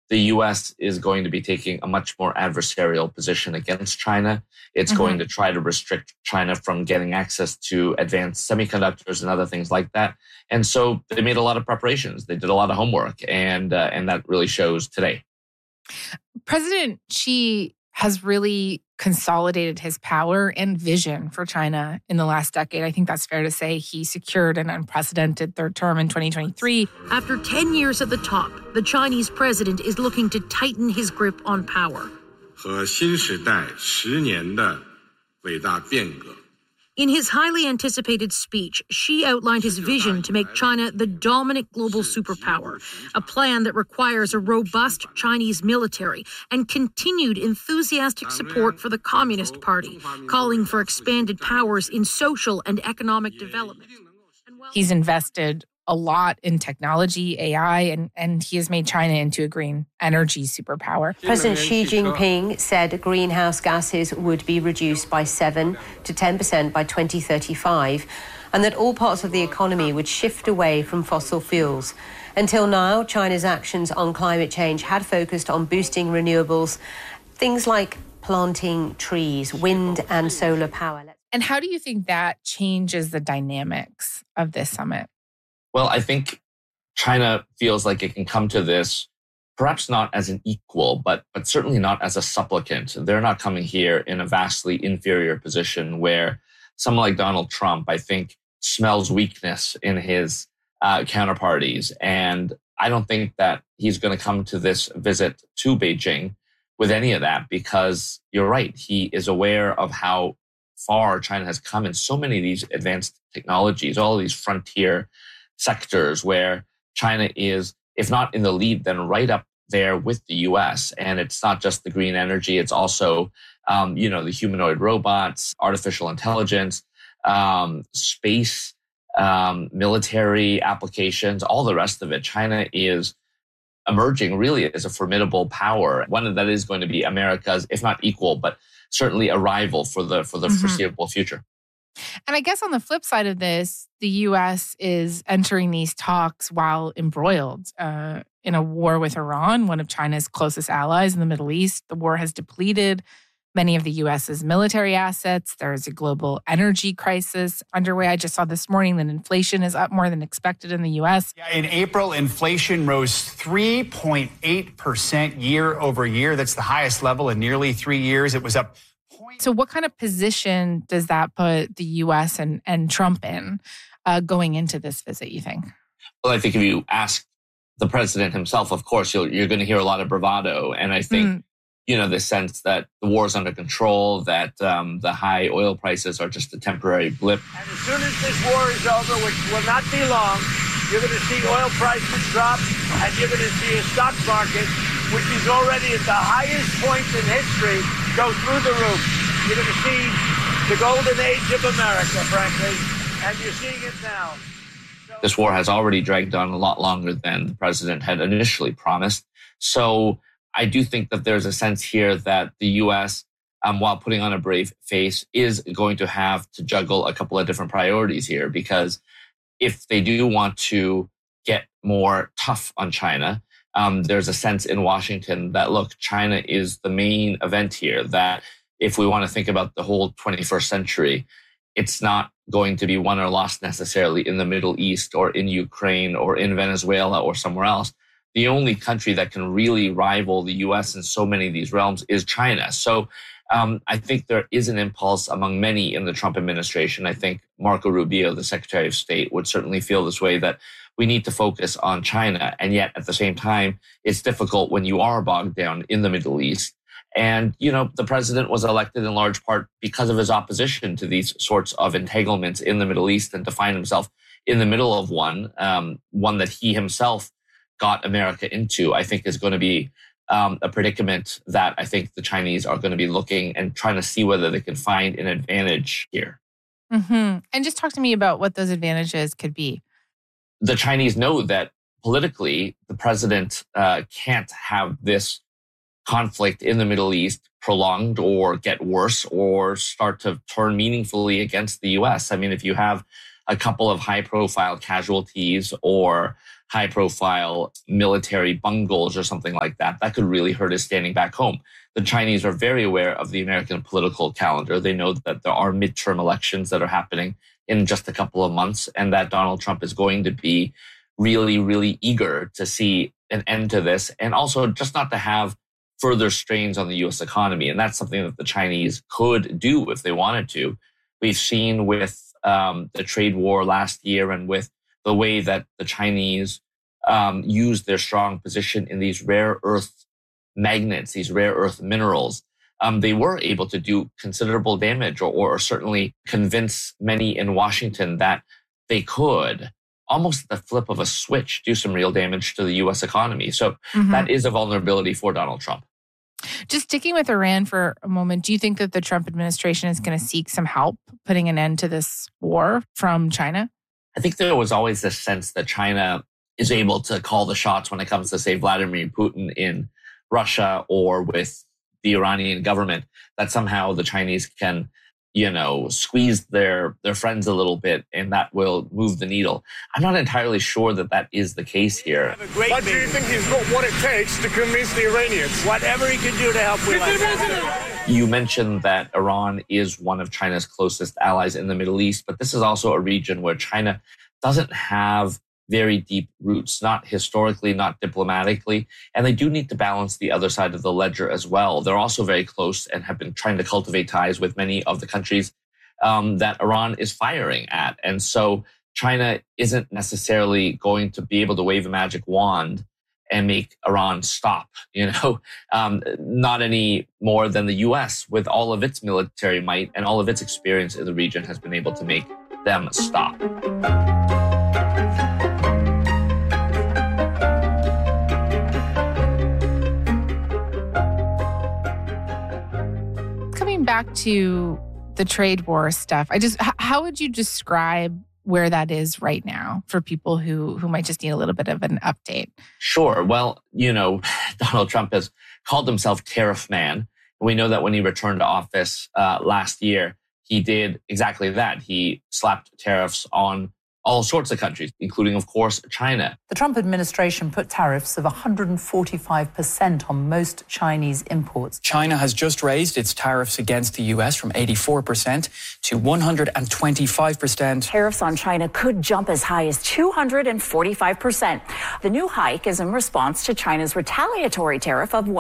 the U.S. is going to be taking a much more adversarial position against China. It's going to try to restrict China from getting access to advanced semiconductors and other things like that. And so they made a lot of preparations. They did a lot of homework, and that really shows today. President Xi has really consolidated his power and vision for China in the last decade. I think that's fair to say. He secured an unprecedented third term in 2023. After 10 years at the top, the Chinese president is looking to tighten his grip on power. 和新时代10年的伟大变革。 In his highly anticipated speech, Xi outlined his vision to make China the dominant global superpower, a plan that requires a robust Chinese military and continued enthusiastic support for the Communist Party, calling for expanded powers in social and economic development. He's invested a lot in technology, AI, and he has made China into a green energy superpower. President Xi Jinping said greenhouse gases would be reduced by 7 to 10% by 2035, and that all parts of the economy would shift away from fossil fuels. Until now, China's actions on climate change had focused on boosting renewables, things like planting trees, wind and solar power. And how do you think that changes the dynamics of this summit? Well, I think China feels like it can come to this perhaps not as an equal, but certainly not as a supplicant. They're not coming here in a vastly inferior position where someone like Donald Trump, I think, smells weakness in his counterparties. And I don't think that he's going to come to this visit to Beijing with any of that, because you're right. He is aware of how far China has come in so many of these advanced technologies, all of these frontier sectors where China is, if not in the lead, then right up there with the U.S. And it's not just the green energy. It's also, the humanoid robots, artificial intelligence, space, military applications, all the rest of it. China is emerging really as a formidable power, one that is going to be America's, if not equal, but certainly a rival for the foreseeable future. And I guess on the flip side of this, the U.S. is entering these talks while embroiled in a war with Iran, one of China's closest allies in the Middle East. The war has depleted many of the U.S.'s military assets. There is a global energy crisis underway. I just saw this morning that inflation is up more than expected in the U.S. Yeah, in April, inflation rose 3.8% year over year. That's the highest level in nearly 3 years. It was up. So what kind of position does that put the U.S. and Trump in going into this visit, you think? Well, I think if you ask the president himself, of course, you're going to hear a lot of bravado. And I think, the sense that the war is under control, that the high oil prices are just a temporary blip. And as soon as this war is over, which will not be long, you're going to see oil prices drop, and you're going to see a stock market, which is already at the highest point in history, go through the roof. You're going to see the golden age of America, frankly, and you're seeing it now. This war has already dragged on a lot longer than the president had initially promised. So I do think that there's a sense here that the U.S., while putting on a brave face, is going to have to juggle a couple of different priorities here, because if they do want to get more tough on China, there's a sense in Washington that, look, China is the main event here, that if we want to think about the whole 21st century, it's not going to be won or lost necessarily in the Middle East or in Ukraine or in Venezuela or somewhere else. The only country that can really rival the U.S. in so many of these realms is China. So I think there is an impulse among many in the Trump administration. I think Marco Rubio, the Secretary of State, would certainly feel this way, that we need to focus on China. And yet, at the same time, it's difficult when you are bogged down in the Middle East. And, the president was elected in large part because of his opposition to these sorts of entanglements in the Middle East, and to find himself in the middle of one that he himself got America into, I think is going to be a predicament that I think the Chinese are going to be looking and trying to see whether they can find an advantage here. And just talk to me about what those advantages could be. The Chinese know that politically, the president can't have this conflict in the Middle East prolonged or get worse or start to turn meaningfully against the U.S. I mean, if you have a couple of high-profile casualties or high-profile military bungles or something like that. That could really hurt his standing back home. The Chinese are very aware of the American political calendar. They know that there are midterm elections that are happening in just a couple of months, and that Donald Trump is going to be really, really eager to see an end to this, and also just not to have further strains on the U.S. economy. And that's something that the Chinese could do if they wanted to. We've seen with the trade war last year and with the way that the Chinese used their strong position in these rare earth magnets, these rare earth minerals, they were able to do considerable damage or certainly convince many in Washington that they could, almost at the flip of a switch, do some real damage to the U.S. economy. So that is a vulnerability for Donald Trump. Just sticking with Iran for a moment, do you think that the Trump administration is going to seek some help putting an end to this war from China? I think there was always this sense that China is able to call the shots when it comes to, say, Vladimir Putin in Russia or with the Iranian government, that somehow the Chinese can, squeeze their friends a little bit and that will move the needle. I'm not entirely sure that that is the case here. But do you think he's got what it takes to convince the Iranians? Whatever he can do to help with. You mentioned that Iran is one of China's closest allies in the Middle East, but this is also a region where China doesn't have very deep roots, not historically, not diplomatically, and they do need to balance the other side of the ledger as well. They're also very close and have been trying to cultivate ties with many of the countries that Iran is firing at. And so China isn't necessarily going to be able to wave a magic wand and make Iran stop, not any more than the U.S. with all of its military might and all of its experience in the region has been able to make them stop. Back to the trade war stuff, how would you describe where that is right now for people who might just need a little bit of an update? Sure. Well, Donald Trump has called himself Tariff Man. We know that when he returned to office last year, he did exactly that. He slapped tariffs on all sorts of countries, including, of course, China. The Trump administration put tariffs of 145% on most Chinese imports. China has just raised its tariffs against the U.S. from 84% to 125%. Tariffs on China could jump as high as 245%. The new hike is in response to China's retaliatory tariff of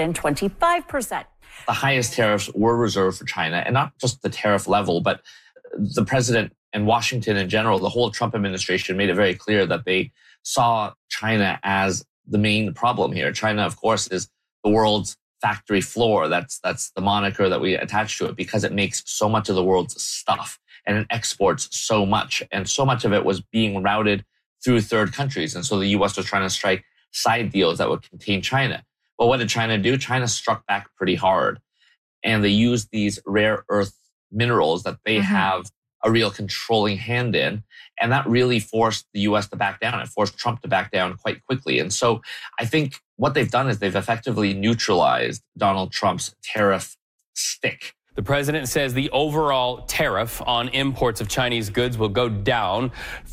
125%. The highest tariffs were reserved for China, and not just the tariff level, but the president and Washington in general, the whole Trump administration made it very clear that they saw China as the main problem here. China, of course, is the world's factory floor. That's the moniker that we attach to it because it makes so much of the world's stuff and it exports so much. And so much of it was being routed through third countries. And so the U.S. was trying to strike side deals that would contain China. But what did China do? China struck back pretty hard. And they used these rare earth minerals that they have a real controlling hand in. And that really forced the U.S. to back down. It forced Trump to back down quite quickly. And so I think what they've done is they've effectively neutralized Donald Trump's tariff stick. The president says the overall tariff on imports of Chinese goods will go down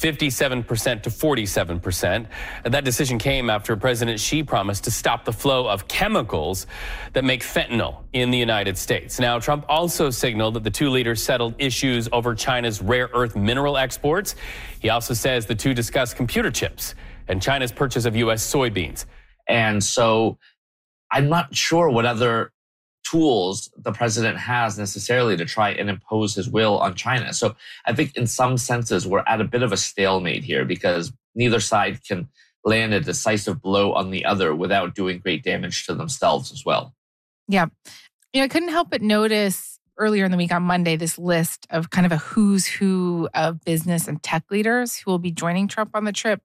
57% to 47%. And that decision came after President Xi promised to stop the flow of chemicals that make fentanyl in the United States. Now, Trump also signaled that the two leaders settled issues over China's rare earth mineral exports. He also says the two discussed computer chips and China's purchase of U.S. soybeans. And so I'm not sure what other tools the president has necessarily to try and impose his will on China. So I think in some senses, we're at a bit of a stalemate here because neither side can land a decisive blow on the other without doing great damage to themselves as well. Yeah. I couldn't help but notice earlier in the week on Monday, this list of kind of a who's who of business and tech leaders who will be joining Trump on the trip.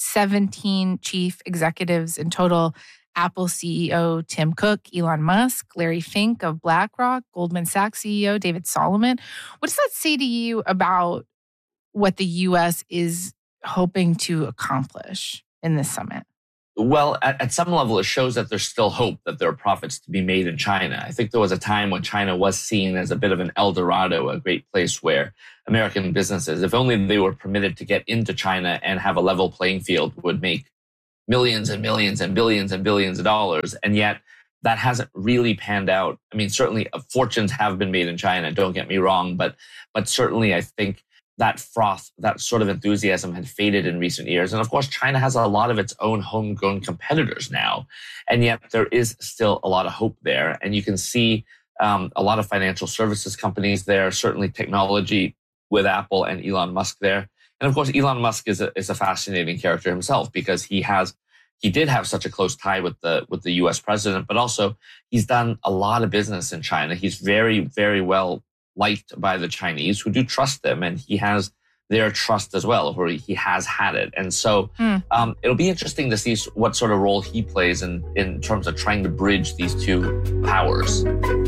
17 chief executives in total. Apple CEO Tim Cook, Elon Musk, Larry Fink of BlackRock, Goldman Sachs CEO David Solomon. What does that say to you about what the U.S. is hoping to accomplish in this summit? Well, at some level, it shows that there's still hope that there are profits to be made in China. I think there was a time when China was seen as a bit of an El Dorado, a great place where American businesses, if only they were permitted to get into China and have a level playing field, would make millions and millions and billions and billions of dollars. And yet that hasn't really panned out. I mean, certainly fortunes have been made in China, don't get me wrong, but certainly I think that froth, that sort of enthusiasm had faded in recent years. And of course, China has a lot of its own homegrown competitors now. And yet there is still a lot of hope there. And you can see a lot of financial services companies there, certainly technology with Apple and Elon Musk there. And of course, Elon Musk is a fascinating character himself because he did have such a close tie with the US president, but also he's done a lot of business in China. He's very, very well liked by the Chinese who do trust them, and he has their trust as well, or he has had it. And so it'll be interesting to see what sort of role he plays in terms of trying to bridge these two powers.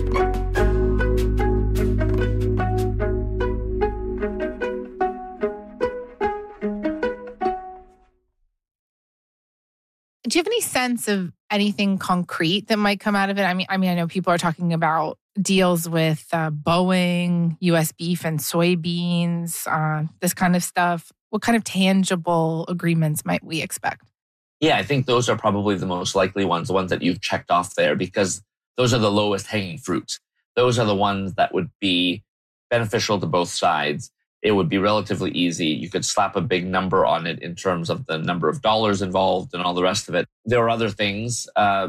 Do you have any sense of anything concrete that might come out of it? I mean, I know people are talking about deals with Boeing, U.S. beef and soybeans, this kind of stuff. What kind of tangible agreements might we expect? Yeah, I think those are probably the most likely ones, the ones that you've checked off there, because those are the lowest hanging fruits. Those are the ones that would be beneficial to both sides. It would be relatively easy. You could slap a big number on it in terms of the number of dollars involved and all the rest of it. There are other things.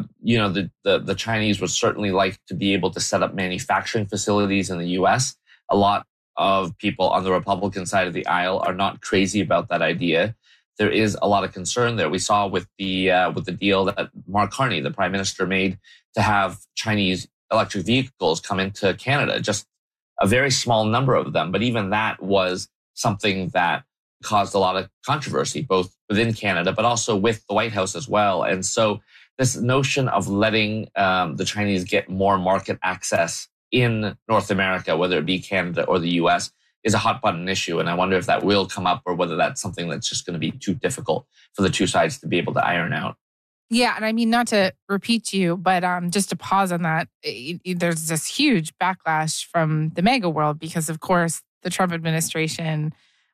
The Chinese would certainly like to be able to set up manufacturing facilities in the U.S. A lot of people on the Republican side of the aisle are not crazy about that idea. There is a lot of concern there. We saw with the deal that Mark Carney, the Prime Minister, made to have Chinese electric vehicles come into Canada, just a very small number of them. But even that was something that caused a lot of controversy, both within Canada, but also with the White House as well. And so this notion of letting the Chinese get more market access in North America, whether it be Canada or the US, is a hot button issue. And I wonder if that will come up or whether that's something that's just going to be too difficult for the two sides to be able to iron out. Yeah, and I mean, not to repeat you, but just to pause on that, there's this huge backlash from the MAGA world because, of course, the Trump administration,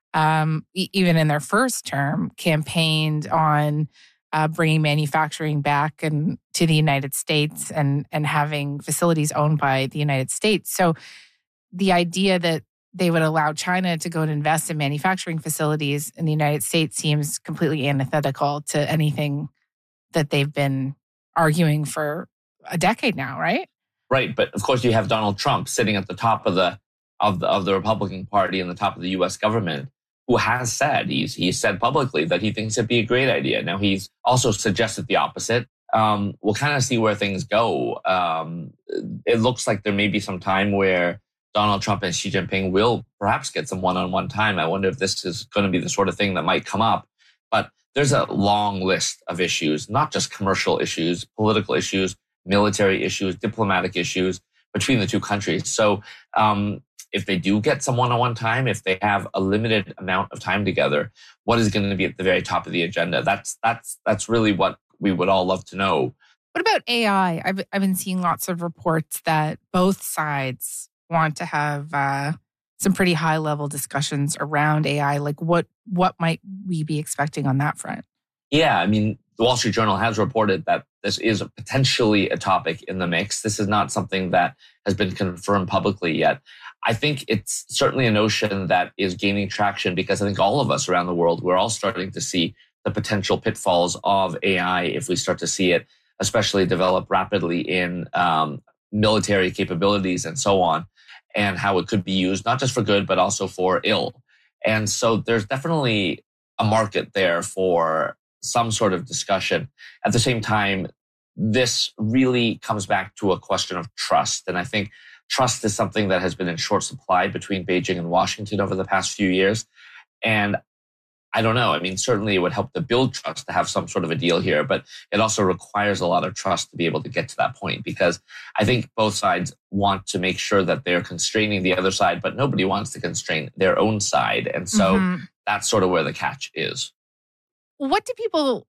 even in their first term, campaigned on bringing manufacturing back and to the United States and having facilities owned by the United States. So the idea that they would allow China to go and invest in manufacturing facilities in the United States seems completely antithetical to anything that they've been arguing for a decade now, right? Right, but of course you have Donald Trump sitting at the top of the Republican Party and the top of the U.S. government, who has said he's said publicly that he thinks it'd be a great idea. Now he's also suggested the opposite. We'll kind of see where things go. It looks like there may be some time where Donald Trump and Xi Jinping will perhaps get some one-on-one time. I wonder if this is going to be the sort of thing that might come up. But there's a long list of issues, not just commercial issues, political issues, military issues, diplomatic issues between the two countries. So if they do get some one-on-one time, if they have a limited amount of time together, what is going to be at the very top of the agenda? That's really what we would all love to know. What about AI? I've been seeing lots of reports that both sides want to have some pretty high-level discussions around AI. Like what might we be expecting on that front? Yeah, I mean, the Wall Street Journal has reported that this is potentially a topic in the mix. This is not something that has been confirmed publicly yet. I think it's certainly a notion that is gaining traction because I think all of us around the world, we're all starting to see the potential pitfalls of AI if we start to see it, especially develop rapidly in military capabilities and so on, and how it could be used not just for good, but also for ill. And so there's definitely a market there for some sort of discussion. At the same time, this really comes back to a question of trust. And I think trust is something that has been in short supply between Beijing and Washington over the past few years. And I don't know. I mean, certainly it would help to build trust to have some sort of a deal here, but it also requires a lot of trust to be able to get to that point, because I think both sides want to make sure that they're constraining the other side, but nobody wants to constrain their own side. And so that's sort of where the catch is. What do people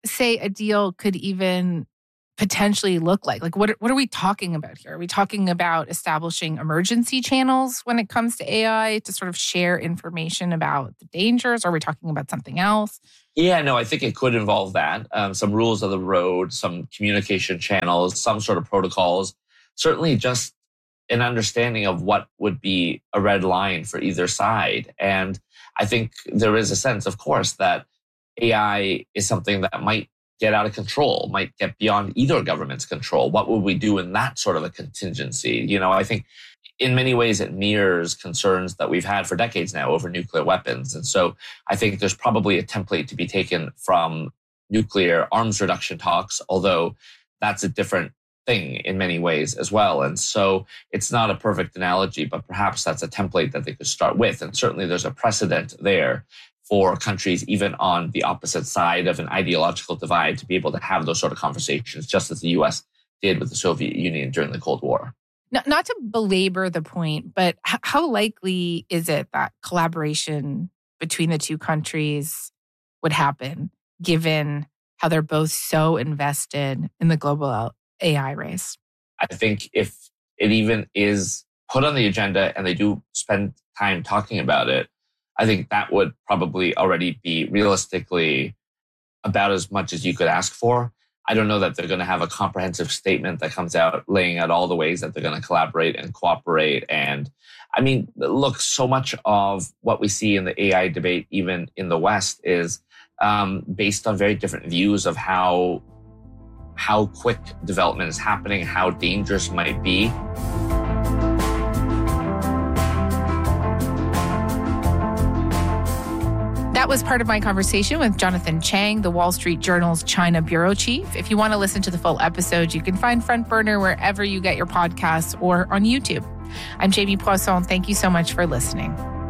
say a deal could even potentially look like? Like, what are we talking about here? Are we talking about establishing emergency channels when it comes to AI to sort of share information about the dangers? Are we talking about something else? Yeah, no, I think it could involve that. Some rules of the road, some communication channels, some sort of protocols. Certainly just an understanding of what would be a red line for either side. And I think there is a sense, of course, that AI is something that might get out of control, might get beyond either government's control. What would we do in that sort of a contingency? I think in many ways it mirrors concerns that we've had for decades now over nuclear weapons. And so I think there's probably a template to be taken from nuclear arms reduction talks, although that's a different thing in many ways as well. And so it's not a perfect analogy, but perhaps that's a template that they could start with. And certainly there's a precedent there for countries even on the opposite side of an ideological divide to be able to have those sort of conversations, just as the US did with the Soviet Union during the Cold War. Not to belabor the point, but how likely is it that collaboration between the two countries would happen, given how they're both so invested in the global AI race? I think if it even is put on the agenda and they do spend time talking about it, I think that would probably already be realistically about as much as you could ask for. I don't know that they're going to have a comprehensive statement that comes out laying out all the ways that they're going to collaborate and cooperate. And I mean, look, so much of what we see in the AI debate, even in the West, is based on very different views of how quick development is happening, how dangerous it might be. That was part of my conversation with Jonathan Chang, the Wall Street Journal's China bureau chief. If you want to listen to the full episode, you can find Front Burner wherever you get your podcasts or on YouTube. I'm Jamie Poisson. Thank you so much for listening.